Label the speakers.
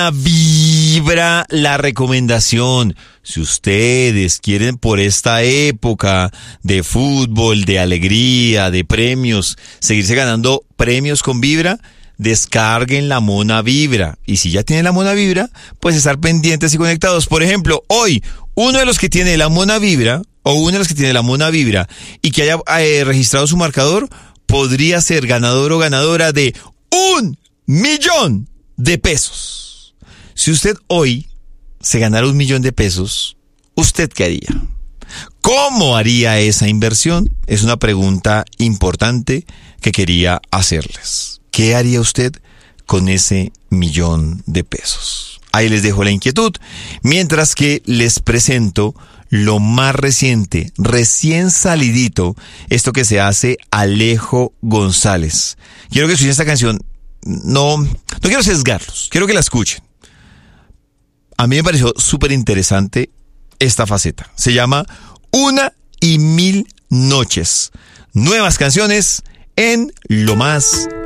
Speaker 1: Vibra la recomendación. Si ustedes quieren por esta época de fútbol, de alegría, de premios, seguirse ganando premios con Vibra, descarguen la Mona Vibra. Y si ya tienen la Mona Vibra, pues estar pendientes y conectados. Por ejemplo, hoy, uno de los que tiene la Mona Vibra, o una de las que tiene la Mona Vibra, y que haya registrado su marcador, podría ser ganador o ganadora de 1.000.000 de pesos. Si usted hoy se ganara 1.000.000 de pesos, ¿usted qué haría? ¿Cómo haría esa inversión? Es una pregunta importante que quería hacerles. ¿Qué haría usted con ese 1.000.000 de pesos? Ahí les dejo la inquietud, mientras que les presento lo más reciente, recién salidito, esto que se hace Alejo González. Quiero que escuchen esta canción, no quiero sesgarlos, quiero que la escuchen. A mí me pareció súper interesante esta faceta. Se llama 1.000.000 noches. Nuevas canciones en Lo Más